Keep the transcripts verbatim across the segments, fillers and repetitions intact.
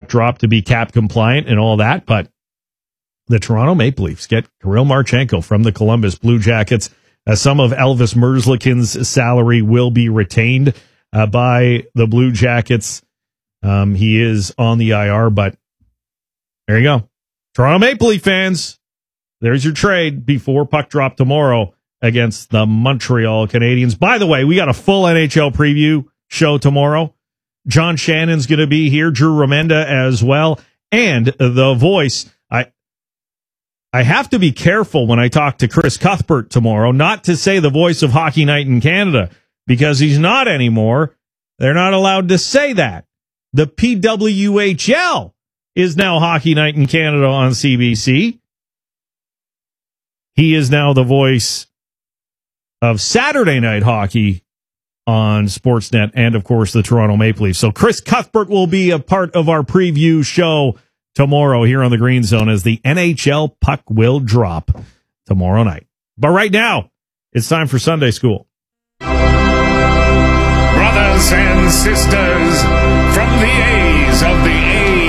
drop to be cap compliant and all that, but the Toronto Maple Leafs get Kirill Marchenko from the Columbus Blue Jackets. Uh, some of Elvis Merzlikins' salary will be retained uh, by the Blue Jackets. Um, he is on the I R, but there you go. Toronto Maple Leaf fans, there's your trade before puck drop tomorrow against the Montreal Canadiens. By the way, we got a full N H L preview show tomorrow. John Shannon's going to be here, Drew Remenda as well, and the voice. I I have to be careful when I talk to Chris Cuthbert tomorrow, not to say the voice of Hockey Night in Canada, because he's not anymore. They're not allowed to say that. The P W H L is now Hockey Night in Canada on C B C. He is now the voice of Saturday Night Hockey on Sportsnet and, of course, the Toronto Maple Leafs. So Chris Cuthbert will be a part of our preview show tomorrow here on the Green Zone as the N H L puck will drop tomorrow night. But right now, it's time for Sunday School. Brothers and sisters, from the A's of the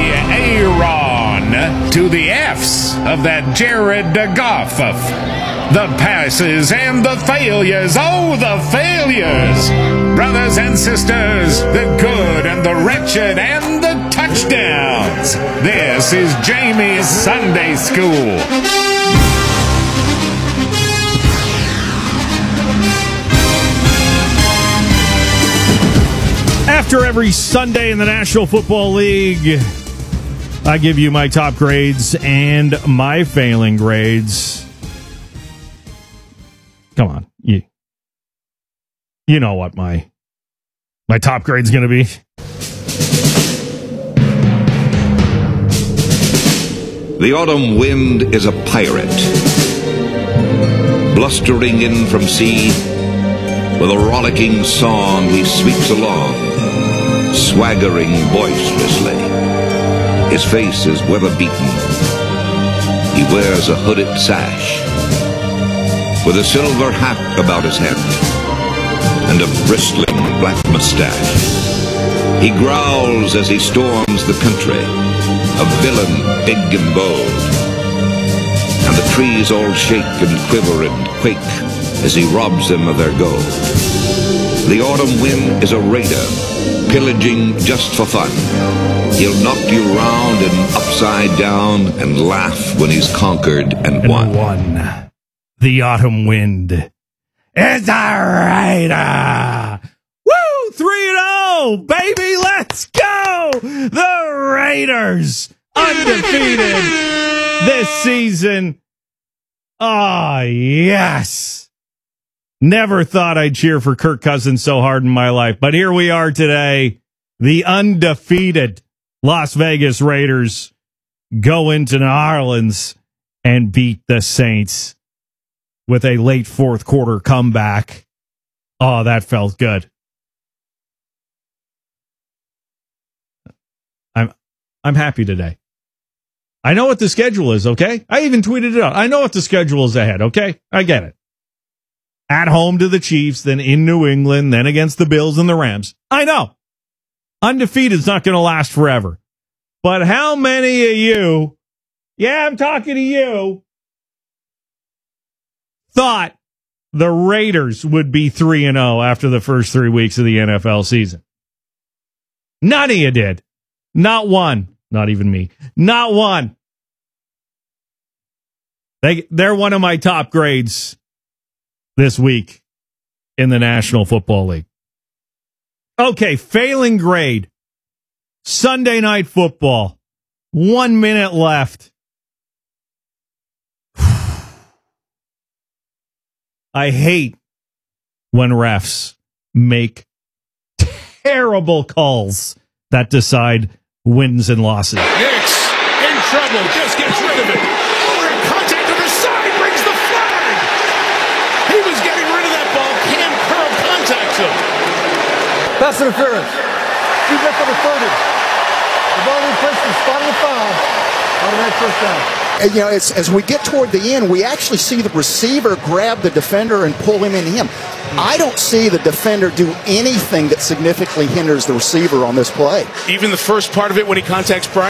A-A-Ron to the F's of that Jared Goff. The passes and the failures, oh, the failures. Brothers and sisters, the good and the wretched and the touchdowns. This is Jamie's Sunday School. After every Sunday in the National Football League, I give you my top grades and my failing grades. Come on, you, you know what my my top grade's going to be. The autumn wind is a pirate, blustering in from sea. With a rollicking song he sweeps along, swaggering boisterously. His face is weather-beaten. He wears a hooded sash, with a silver hat about his head, and a bristling black mustache. He growls as he storms the country, a villain big and bold. And the trees all shake and quiver and quake as he robs them of their gold. The autumn wind is a raider, pillaging just for fun. He'll knock you round and upside down and laugh when he's conquered and, and won. won. The autumn wind is a raider. Woo! three and oh, baby, let's go! The Raiders, undefeated this season. Ah, oh, yes. Never thought I'd cheer for Kirk Cousins so hard in my life, but here we are today. The undefeated Las Vegas Raiders go into New Orleans and beat the Saints with a late fourth quarter comeback. Oh, that felt good. I'm I'm happy today. I know what the schedule is, okay? I even tweeted it out. I know what the schedule is ahead, okay? I get it. At home to the Chiefs, then in New England, then against the Bills and the Rams. I know. Undefeated is not going to last forever. But how many of you, yeah, I'm talking to you, thought the Raiders would be three and oh after the first three weeks of the N F L season? None of you did. Not one. Not even me. Not one. They, they're one of my top grades this week in the National Football League. Okay, failing grade. Sunday Night Football. One minute left. I hate when refs make terrible calls that decide wins and losses. Hicks in trouble, just gets rid of it. Oh, and contact to the side brings the flag. He was getting rid of that ball. Cam Curl contacts him. Pass interference. Two back on the thirty. The ball replacement, spot of the foul. Automatic first down. You know, as, as we get toward the end, we actually see the receiver grab the defender and pull him into him. I don't see the defender do anything that significantly hinders the receiver on this play. Even the first part of it when he contacts Bryant.